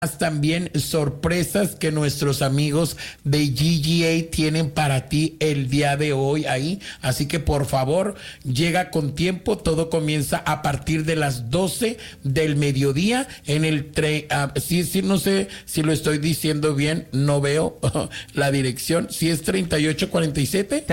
también sorpresas que nuestros amigos de GGA tienen para ti el día de hoy ahí, así que por favor llega con tiempo. Todo comienza a partir de las 12 del mediodía en el sí, no sé si lo estoy diciendo bien, no veo la dirección, si es 3847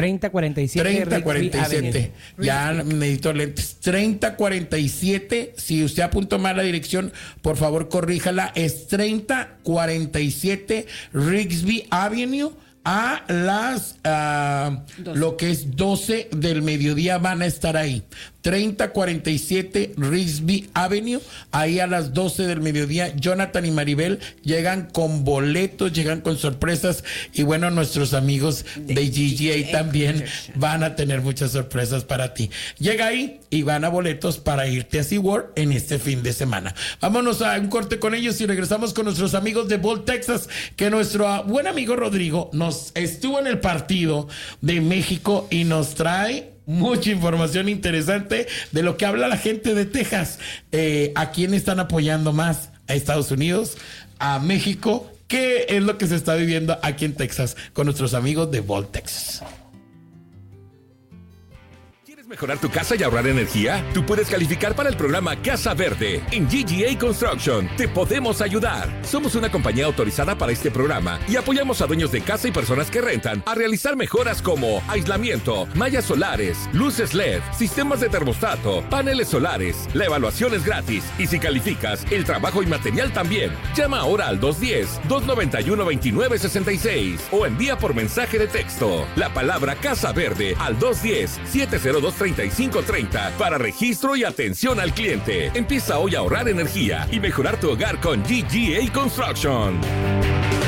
3047 ya necesito lentes. 3047, si usted apuntó mal la dirección, por favor corríjala. Es 3047 Rigsby Avenue. A las lo que es 12 del mediodía van a estar ahí. 3047 Rigsby Avenue, ahí a las 12 del mediodía. Jonathan y Maribel llegan con boletos, llegan con sorpresas, y bueno, nuestros amigos de GGA también van a tener muchas sorpresas para ti. Llega ahí y van a boletos para irte a SeaWorld en este fin de semana. Vámonos a un corte con ellos y regresamos con nuestros amigos de Bolt, Texas, que nuestro buen amigo Rodrigo nos estuvo en el partido de México y nos trae mucha información interesante de lo que habla la gente de Texas. ¿A quién están apoyando más? ¿A Estados Unidos? ¿A México? ¿Qué es lo que se está viviendo aquí en Texas con nuestros amigos de Bolt, Texas? ¿Mejorar tu casa y ahorrar energía? Tú puedes calificar para el programa Casa Verde. En GGA Construction te podemos ayudar. Somos una compañía autorizada para este programa y apoyamos a dueños de casa y personas que rentan a realizar mejoras como aislamiento, mallas solares, luces LED, sistemas de termostato, paneles solares. La evaluación es gratis y si calificas, el trabajo y material también. Llama ahora al 210-291-2966 o envía por mensaje de texto la palabra Casa Verde al 210-702-3530 para registro y atención al cliente. Empieza hoy a ahorrar energía y mejorar tu hogar con GGA Construction.